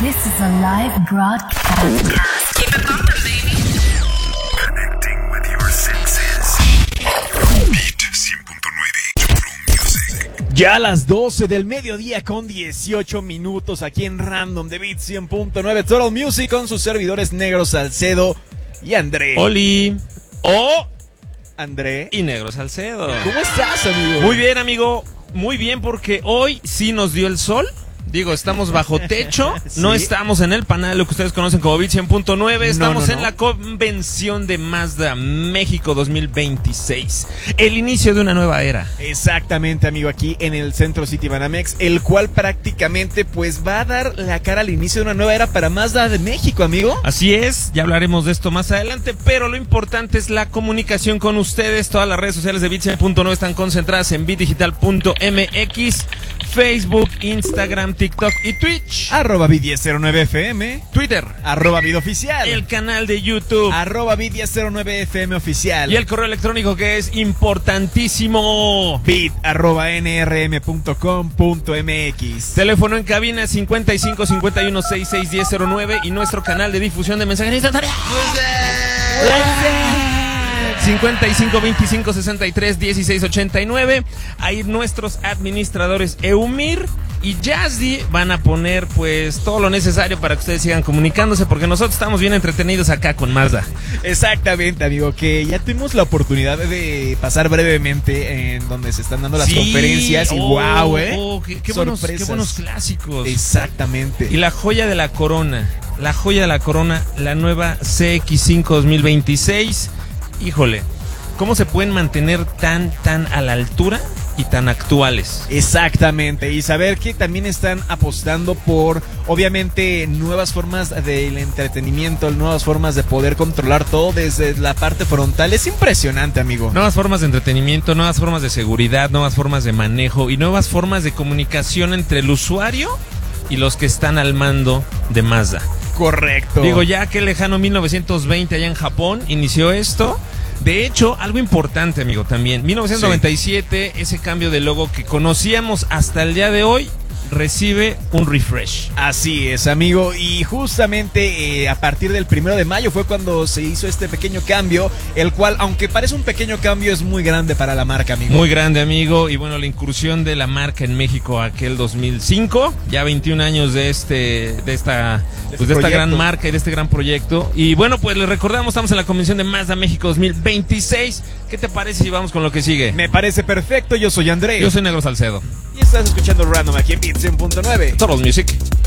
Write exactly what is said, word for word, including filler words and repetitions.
This is a live broadcast. Keep it bumping, baby. Connecting with your senses. Beat cien punto nueve. True Music. Ya a las doce del mediodía con dieciocho minutos aquí en Random de Beat cien punto nueve Total Music con sus servidores Negro Salcedo y André. Oli. O André. y Negro Salcedo. ¿Cómo estás, amigo? Muy bien, amigo. Muy bien, porque hoy sí nos dio el sol. Digo, estamos bajo techo, ¿Sí? No estamos en el panel, lo que ustedes conocen como Beat cien punto nueve, estamos No, no, en no. la convención de Mazda México dos mil veintiséis, el inicio de una nueva era. Exactamente, amigo, aquí en el Centro City Banamex, el cual prácticamente pues va a dar la cara al inicio de una nueva era para Mazda de México, amigo. Así es, ya hablaremos de esto más adelante, pero lo importante es la comunicación con ustedes. Todas las redes sociales de Beat cien punto nueve están concentradas en beat digital punto m x, Facebook, Instagram, TikTok y Twitch. Arroba Beat diez cero nueve F M, Twitter, arroba Beat Oficial, el canal de YouTube, arroba Beat diez cero nueve F M Oficial y el correo electrónico que es importantísimo. Beat arroba N R M punto com punto M X. Teléfono en cabina cincuenta y cinco cincuenta y uno sesenta y seis diez cero nueve y nuestro canal de difusión de mensajería instantánea cincuenta y cinco veinticinco sesenta y tres dieciséis ochenta y nueve. Ahí nuestros administradores Eumir y Yazdi van a poner pues todo lo necesario para que ustedes sigan comunicándose, porque nosotros estamos bien entretenidos acá con Mazda. Exactamente, amigo, que ya tuvimos la oportunidad de pasar brevemente en donde se están dando las Sí, conferencias y oh, wow, eh. oh, qué, qué buenos, qué Sorpresas. buenos clásicos. Exactamente. Y la joya de la corona, la joya de la corona, la nueva C X cinco dos mil veintiséis. Híjole, ¿cómo se pueden mantener tan, tan a la altura y tan actuales? Exactamente, y saber que también están apostando por, obviamente, nuevas formas del entretenimiento, nuevas formas de poder controlar todo desde la parte frontal. Es impresionante, amigo. Nuevas formas de entretenimiento, nuevas formas de seguridad, nuevas formas de manejo y nuevas formas de comunicación entre el usuario y los que están al mando de Mazda. Correcto. Digo, ya que lejano mil novecientos veinte allá en Japón inició esto. De hecho, algo importante, amigo, también. mil novecientos noventa y siete, sí. Ese cambio de logo que conocíamos hasta el día de hoy, recibe un refresh. Así es, amigo, y justamente eh, a partir del primero de mayo fue cuando se hizo este pequeño cambio, el cual, aunque parece un pequeño cambio, es muy grande para la marca, amigo. Muy grande, amigo, y bueno, la incursión de la marca en México aquel dos mil cinco, ya veintiún años de este, de esta, De pues de esta proyecto. gran marca y de este gran proyecto. Y bueno, pues les recordamos, estamos en la convención de Mazda México dos mil veintiséis. ¿Qué te parece si vamos con lo que sigue? Me parece perfecto, yo soy André. Yo soy Negro Salcedo. Y estás escuchando Random aquí en Beat cien punto nueve. Total Music.